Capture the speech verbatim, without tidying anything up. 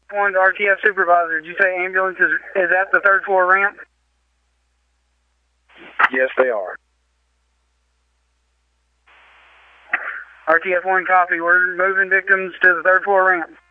One to R T F supervisor. Did you say ambulance is, is at the third floor ramp? Yes, they are. R T F one copy. We're moving victims to the third floor ramp.